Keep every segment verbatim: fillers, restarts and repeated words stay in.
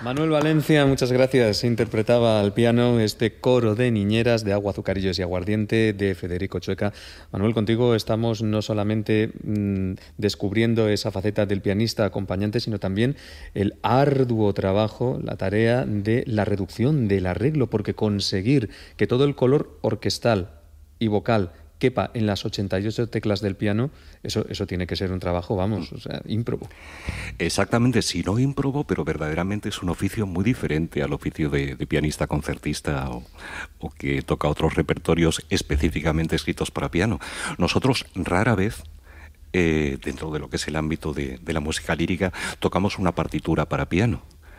Manuel Valencia, muchas gracias. Interpretaba al piano este coro de niñeras de Agua, Azucarillos y Aguardiente de Federico Chueca. Manuel, contigo estamos no solamente mmm, descubriendo esa faceta del pianista acompañante, sino también el arduo trabajo, la tarea de la reducción del arreglo, porque conseguir que todo el color orquestal y vocal quepa en las ochenta y ocho teclas del piano, eso, eso tiene que ser un trabajo, vamos, o sea, ímprobo. Exactamente, si no ímprobo, pero verdaderamente es un oficio muy diferente al oficio de, de pianista concertista o, o que toca otros repertorios específicamente escritos para piano. Nosotros rara vez, eh, dentro de lo que es el ámbito de, de la música lírica, tocamos una partitura para piano.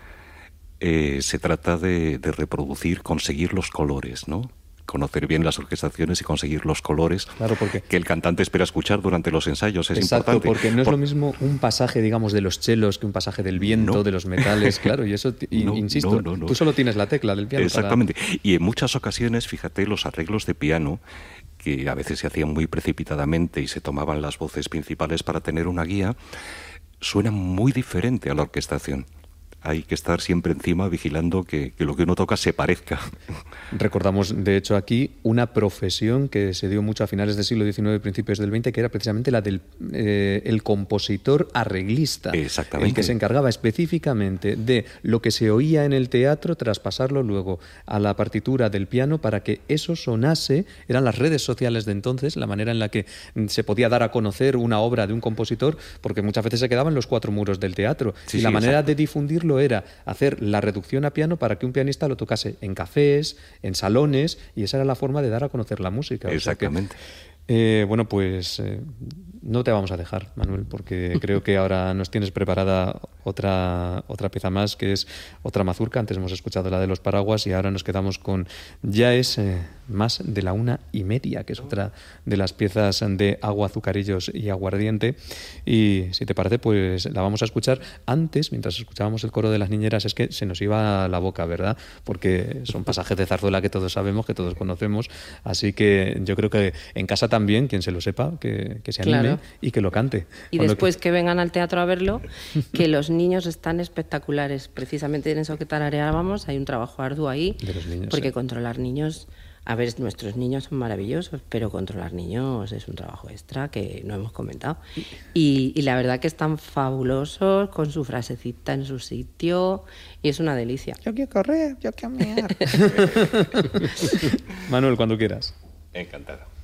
Eh, se trata de, de reproducir, conseguir los colores, ¿no? Conocer bien las orquestaciones y conseguir los colores claro, porque que el cantante espera escuchar durante los ensayos. Es exacto, importante. Porque no es Por... lo mismo un pasaje, digamos, de los chelos que un pasaje del viento, no. de los metales, claro, y eso, y, no, insisto, no, no, no. tú solo tienes la tecla del piano. Exactamente. Para... Y en muchas ocasiones, fíjate, los arreglos de piano, que a veces se hacían muy precipitadamente y se tomaban las voces principales para tener una guía, suenan muy diferente a la orquestación. Hay que estar siempre encima vigilando que, que lo que uno toca se parezca. Recordamos, de hecho, aquí una profesión que se dio mucho a finales del siglo diecinueve y principios del veinte, que era precisamente la del eh, el compositor arreglista. Exactamente. El que se encargaba específicamente de lo que se oía en el teatro, traspasarlo luego a la partitura del piano para que eso sonase. Eran las redes sociales de entonces, la manera en la que se podía dar a conocer una obra de un compositor, porque muchas veces se quedaban los cuatro muros del teatro. Sí, y la sí, manera exacto. de difundirlo era hacer la reducción a piano para que un pianista lo tocase en cafés, en salones, y esa era la forma de dar a conocer la música. Exactamente. O sea que, eh, bueno, pues eh, no te vamos a dejar, Manuel, porque creo que ahora nos tienes preparada otra, otra pieza más, que es otra mazurca. Antes hemos escuchado la de los paraguas y ahora nos quedamos con Ya es eh, más de la una y media, que es otra de las piezas de Agua, Azucarillos y Aguardiente. Y si te parece, pues la vamos a escuchar antes, mientras escuchábamos el coro de las niñeras. Es que se nos iba la boca, ¿verdad? Porque son pasajes de zarzuela que todos sabemos, que todos conocemos. Así que yo creo que en casa también, quien se lo sepa, que, que se anime claro. y que lo cante. Y Cuando después que... que vengan al teatro a verlo, que los niños están espectaculares. Precisamente en eso que tarareábamos hay un trabajo arduo ahí, de los niños, porque sí. controlar niños... A ver, nuestros niños son maravillosos, pero controlar niños es un trabajo extra que no hemos comentado. Y, y la verdad que están fabulosos, con su frasecita en su sitio, y es una delicia. Yo quiero correr, yo quiero mear. Manuel, cuando quieras. Encantado.